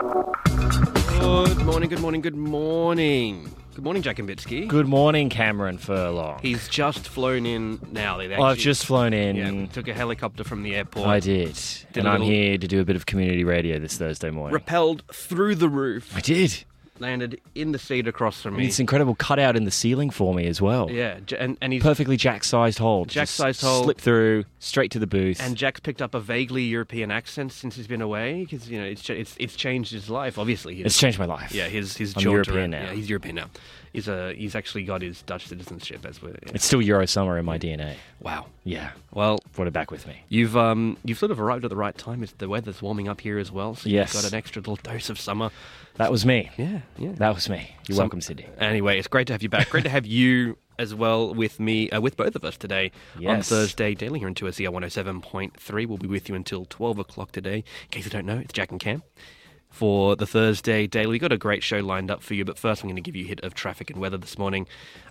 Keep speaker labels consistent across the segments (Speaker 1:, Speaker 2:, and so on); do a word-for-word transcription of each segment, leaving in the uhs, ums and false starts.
Speaker 1: Good morning, good morning, good morning. Good morning, Jack and Bitsky.
Speaker 2: Good morning, Cameron Furlong.
Speaker 1: He's just flown in now. They
Speaker 2: Well, I've just flown in.
Speaker 1: Yeah, took a helicopter from the airport.
Speaker 2: I did.
Speaker 1: Did
Speaker 2: and
Speaker 1: a
Speaker 2: I'm
Speaker 1: little-
Speaker 2: here to do a bit of community radio this Thursday morning.
Speaker 1: Rappelled through the roof.
Speaker 2: I did.
Speaker 1: Landed in the seat across from
Speaker 2: And
Speaker 1: me.
Speaker 2: it's incredible cutout in the ceiling for me as well.
Speaker 1: Yeah, J- and, and he's...
Speaker 2: Perfectly Jack-sized hole.
Speaker 1: Jack-sized
Speaker 2: Just
Speaker 1: hole.
Speaker 2: Slip through, straight to the booth.
Speaker 1: And Jack's picked up a vaguely European accent since he's been away, because, you know, it's, ch- it's it's changed his life, obviously. His,
Speaker 2: It's changed my life.
Speaker 1: Yeah, his, his
Speaker 2: I'm
Speaker 1: jaunt
Speaker 2: European
Speaker 1: around-
Speaker 2: now.
Speaker 1: Yeah, he's European now. He's, uh, he's actually got his Dutch citizenship as well. Yeah.
Speaker 2: It's still Euro summer in my D N A.
Speaker 1: Wow.
Speaker 2: Yeah.
Speaker 1: Well,
Speaker 2: Brought it back with me.
Speaker 1: You've um you've sort of arrived at the right time. It's, the weather's warming up here as well, so
Speaker 2: Yes.
Speaker 1: you've got an extra little dose of summer.
Speaker 2: That was me.
Speaker 1: Yeah, yeah.
Speaker 2: That was me. You're
Speaker 1: Some-
Speaker 2: welcome, Sydney.
Speaker 1: Anyway, it's great to have you back. Great to have you as well with me, uh, with both of us today on
Speaker 2: Yes.
Speaker 1: Thursday Daily here in two S E R one oh seven point three. We'll be with you until twelve o'clock today. In case you don't know, it's Jack and Cam for the Thursday Daily. We've got a great show lined up for you, but first I'm going to give you a hit of traffic and weather this morning.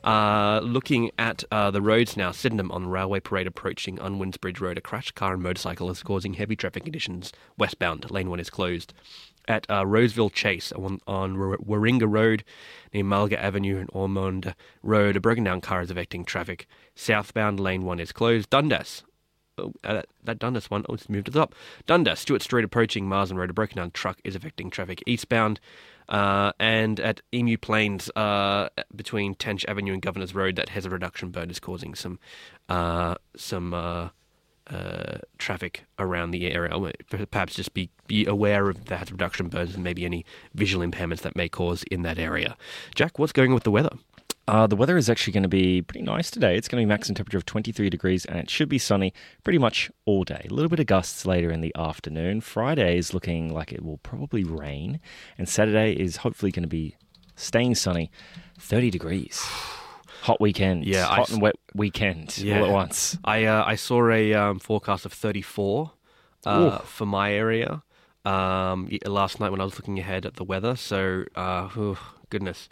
Speaker 1: Uh, looking at uh, the roads now, Sydenham on Railway Parade approaching Unwins Bridge Road. A crashed car and motorcycle is causing heavy traffic conditions westbound. Lane one is closed. At uh, Roseville Chase on, on War- Warringah Road near Mulga Avenue and Ormond Road, a broken down car is affecting traffic. Southbound lane one is closed. Dundas. Oh, uh, that, that Dundas one, oh, it's moved to the top. Dundas, Stewart Street approaching Marsden Road, a broken down truck is affecting traffic eastbound. Uh, and at Emu Plains, uh, between Tench Avenue and Governors Road, that hazard reduction burn is causing some uh, some uh, uh, traffic around the area. Perhaps just be, be aware of the hazard reduction burns and maybe any visual impairments that may cause in that area. Jack, what's going on with the weather?
Speaker 2: Uh, the weather is actually going to be pretty nice today. It's going to be maximum temperature of twenty-three degrees and it should be sunny pretty much all day. A little bit of gusts later in the afternoon. Friday is looking like it will probably rain. And Saturday is hopefully going to be staying sunny, thirty degrees. Hot weekend.
Speaker 1: Yeah, I
Speaker 2: Hot
Speaker 1: s-
Speaker 2: and wet weekend all at once.
Speaker 1: I uh, I saw a um, forecast of thirty-four uh, for my area um, y- last night when I was looking ahead at the weather. So, uh, oh, goodness.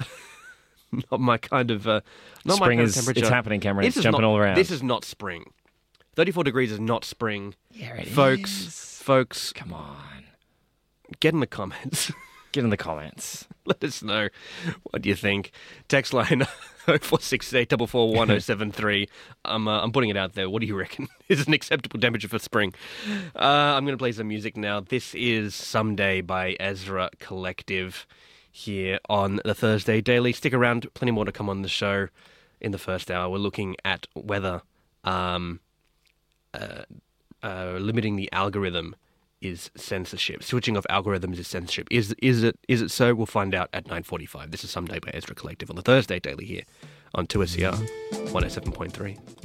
Speaker 1: Not my kind of uh, not my
Speaker 2: Spring
Speaker 1: kind
Speaker 2: is
Speaker 1: of temperature.
Speaker 2: it's happening, Cameron.
Speaker 1: This
Speaker 2: It's
Speaker 1: is
Speaker 2: jumping
Speaker 1: not-
Speaker 2: all around.
Speaker 1: This is not spring. thirty-four degrees is not spring.
Speaker 2: Yeah, it
Speaker 1: folks,
Speaker 2: is.
Speaker 1: folks,
Speaker 2: Come on.
Speaker 1: get in the comments.
Speaker 2: Get in the comments.
Speaker 1: Let us know. What do you think? Text line oh four six eight four four one oh seven three. I'm uh, I'm putting it out there. What do you reckon is an acceptable temperature for spring? Uh, I'm going to play some music now. This is Someday by Ezra Collective here on the Thursday Daily. Stick around. Plenty more to come on the show in the first hour. We're looking at whether um, uh, uh, limiting the algorithm is censorship. Switching off algorithms is censorship. Is is it is it so? We'll find out at nine forty-five. This is Someday by Ezra Collective on the Thursday Daily here on two S E R one oh seven point three.